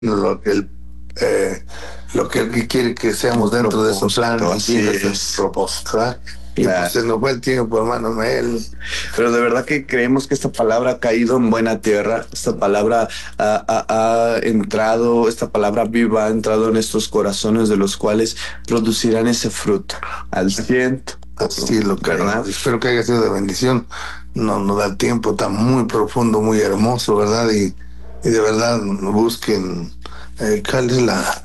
lo que eh, lo que él quiere que seamos dentro de esos planes y de esos propósitos, ¿verdad? Y pues se nos fue el tiempo, hermano él. Pero de verdad que creemos que esta palabra ha caído en buena tierra, esta palabra ha entrado, esta palabra viva ha entrado en estos corazones de los cuales producirán ese fruto al ciento. Así lo creemos. Espero que haya sido de bendición. Nos da el tiempo, está muy profundo, muy hermoso, ¿verdad? Y de verdad busquen cuál es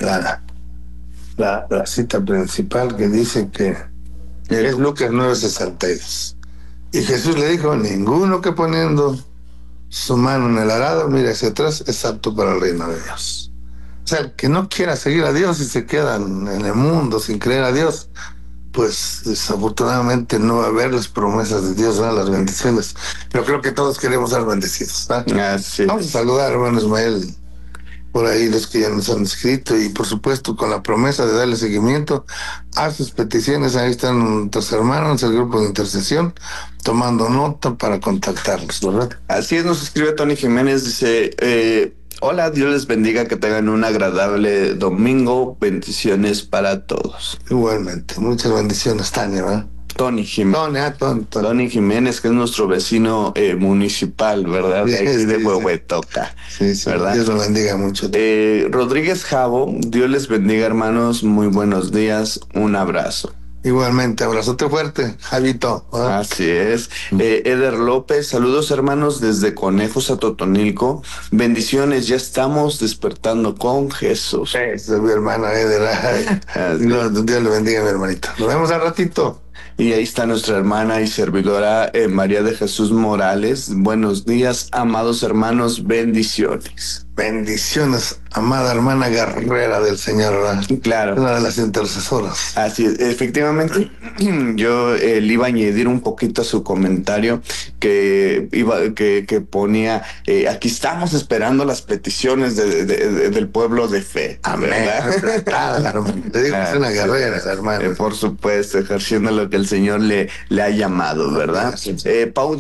la cita principal que dice que es Lucas 9:62. Y Jesús le dijo, ninguno que poniendo su mano en el arado mire hacia atrás es apto para el reino de Dios. O sea, el que no quiera seguir a Dios y se queda en el mundo sin creer a Dios, pues desafortunadamente no va a haber las promesas de Dios, ¿verdad? Las bendiciones. Pero creo que todos queremos ser bendecidos, ¿verdad? Vamos a saludar, hermano Ismael, por ahí los que ya nos han escrito, y por supuesto con la promesa de darle seguimiento a sus peticiones. Ahí están nuestros hermanos, el grupo de intercesión, tomando nota para contactarlos, ¿verdad? Así es, nos escribe Tony Jiménez, dice, hola, Dios les bendiga, que tengan un agradable domingo, bendiciones para todos. Igualmente, muchas bendiciones, Tania, ¿verdad? Tony Jiménez. Tony Jiménez, que es nuestro vecino municipal, ¿verdad? De aquí de Huehuetoca. Sí, ¿verdad? Dios lo bendiga mucho. Rodríguez Javo, Dios les bendiga, hermanos. Muy buenos días. Un abrazo. Igualmente, abrazote fuerte, Javito. ¿Verdad? Así es. Eder López, saludos hermanos desde Conejos a Totonilco. Bendiciones, ya estamos despertando con Jesús. Eso es mi hermano Eder. Dios le bendiga, mi hermanito. Nos vemos al ratito. Y ahí está nuestra hermana y servidora María de Jesús Morales. Buenos días, amados hermanos, bendiciones. Bendiciones, amada hermana guerrera del Señor, ¿verdad? Claro. Una de las intercesoras. Así es, efectivamente, yo le iba a añadir un poquito a su comentario que ponía, aquí estamos esperando las peticiones del pueblo de fe. Amén. Te digo que es una guerrera, hermana. Por supuesto, ejerciendo lo que el Señor le ha llamado, ¿verdad? Pau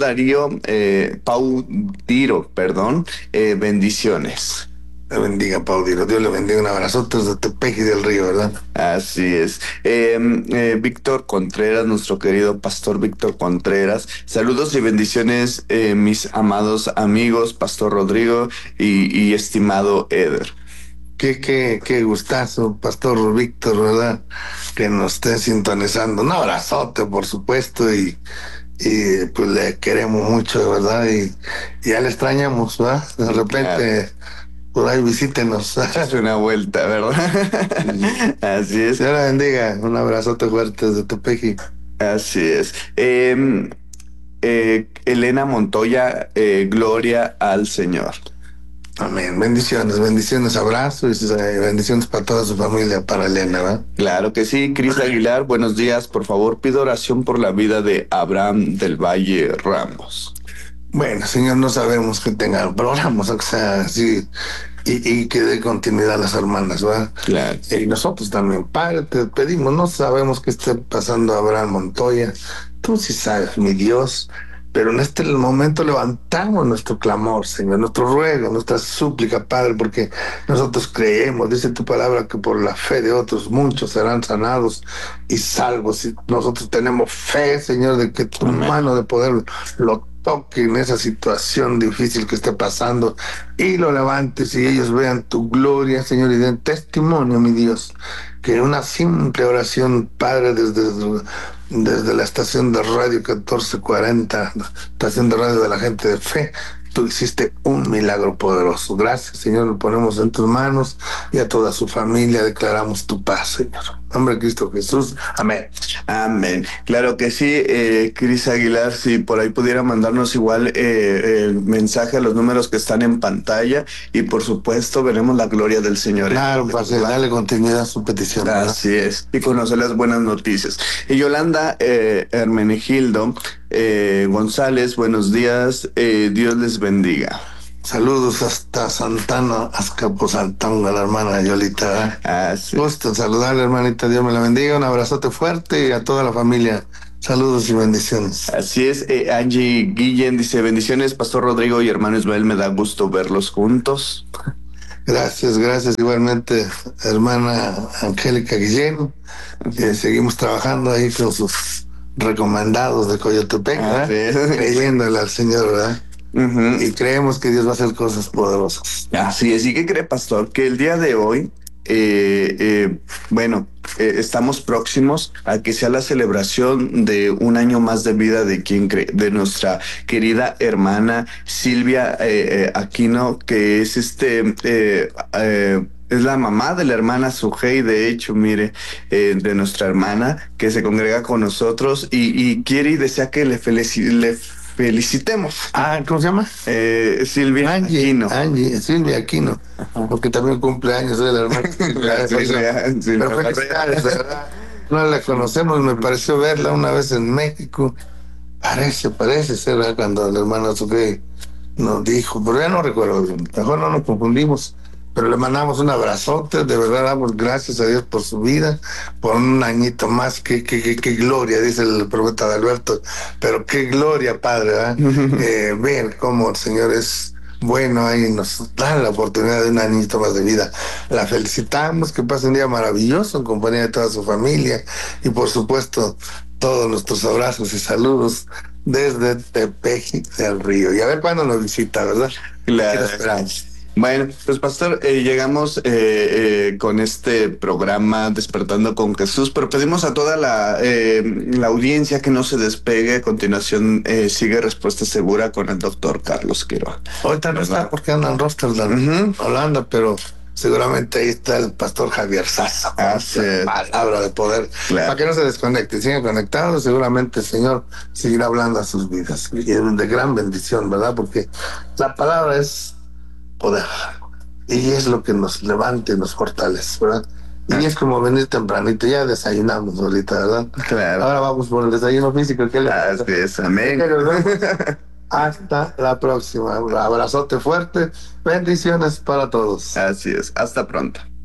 Diro, bendiciones. Le bendiga, Paudiro. Dios le bendiga. Un abrazote desde Tepeji del Río, ¿verdad? Así es. Víctor Contreras, nuestro querido pastor Víctor Contreras. Saludos y bendiciones, mis amados amigos, Pastor Rodrigo y estimado Eder. Qué gustazo, Pastor Víctor, ¿verdad? Que nos esté sintonizando. Un abrazote, por supuesto, y pues le queremos mucho, ¿verdad? Y ya le extrañamos, ¿verdad? De repente, por ahí visítenos. Es una vuelta, ¿verdad? Así es. Dios la bendiga. Un abrazote fuerte desde Tepeji. Así es. Elena Montoya, gloria al Señor. Amén. Bendiciones, abrazos y bendiciones para toda su familia, para Elena, ¿verdad? Claro que sí. Cris Aguilar, buenos días. Por favor, pido oración por la vida de Abraham del Valle Ramos. Bueno, Señor, no sabemos que tenga programas, o sea, sí, y que dé continuidad a las hermanas, ¿verdad? Claro. Y nosotros también, Padre, te pedimos, no sabemos qué esté pasando a Abraham Montoya, tú sí sabes, mi Dios, pero en este momento levantamos nuestro clamor, Señor, nuestro ruego, nuestra súplica, Padre, porque nosotros creemos, dice tu palabra, que por la fe de otros muchos serán sanados y salvos. Y nosotros tenemos fe, Señor, de que tu mano de poder lo toque en esa situación difícil que esté pasando y lo levantes y ellos vean tu gloria, Señor, y den testimonio, mi Dios, que una simple oración, Padre, desde la estación de radio 1440, estación de radio de la gente de fe, tú hiciste un milagro poderoso. Gracias, Señor, lo ponemos en tus manos y a toda su familia declaramos tu paz, Señor. En nombre de Cristo Jesús. Amén. Amén. Claro que sí, Cris Aguilar, si por ahí pudiera mandarnos igual el mensaje a los números que están en pantalla y por supuesto veremos la gloria del Señor. Claro, para darle continuidad a su petición, ¿verdad? Así es, y conocer las buenas noticias. Y Yolanda Hermenegildo González, buenos días, Dios les bendiga. Saludos hasta Santana, Azcapotzalco, a la hermana Yolita. Sí. Gusto saludarle, hermanita. Dios me la bendiga. Un abrazote fuerte y a toda la familia. Saludos y bendiciones. Así es. Angie Guillén dice: bendiciones, Pastor Rodrigo y hermano Ismael. Me da gusto verlos juntos. Gracias, gracias igualmente, hermana Angélica Guillén. Seguimos trabajando ahí con sus recomendados de Coyotepec, ¿verdad? Creyéndole al Señor, ¿verdad? Y creemos que Dios va a hacer cosas poderosas. Así es. ¿Y qué cree, pastor? Que el día de hoy, bueno, estamos próximos a que sea la celebración de un año más de vida de de nuestra querida hermana Silvia Aquino, que es es la mamá de la hermana Sujei, de hecho, mire, de nuestra hermana que se congrega con nosotros y quiere y desea que le felicitemos. Ah, ¿cómo se llama? Silvia Aquino. Silvia Aquino, porque también cumple años de la hermana. Pero felicidades, de verdad. No la conocemos, me pareció verla una vez en México. Parece ser, ¿verdad? Cuando la hermana Sucre nos dijo, pero ya no recuerdo bien, mejor no nos confundimos, pero le mandamos un abrazote, de verdad damos gracias a Dios por su vida, por un añito más, qué gloria, dice el profeta Alberto, pero qué gloria, Padre, ¿verdad? Ver cómo el Señor es bueno y nos da la oportunidad de un añito más de vida. La felicitamos, que pase un día maravilloso en compañía de toda su familia y por supuesto todos nuestros abrazos y saludos desde Tepeji del Río. Y a ver cuándo nos visita, ¿verdad? Claro. Esperamos. Bueno, pues pastor, llegamos con este programa Despertando con Jesús, pero pedimos a toda la audiencia que no se despegue. A continuación sigue Respuesta Segura con el doctor Carlos Quiroga. Ahorita no está porque anda en Rotterdam, Holanda, pero seguramente ahí está el pastor Javier Sasso. Palabra de poder. Claro. Para que no se desconecten, sigan conectados. Seguramente el Señor seguirá hablando a sus vidas. Y es de gran bendición, ¿verdad? Porque la palabra es poder. Y es lo que nos levanta y nos fortalece, ¿verdad? Y es como venir tempranito, ya desayunamos ahorita, ¿verdad? Claro. Ahora vamos por el desayuno físico. Así es, amén. Hasta la próxima. Un abrazote fuerte. Bendiciones para todos. Así es. Hasta pronto.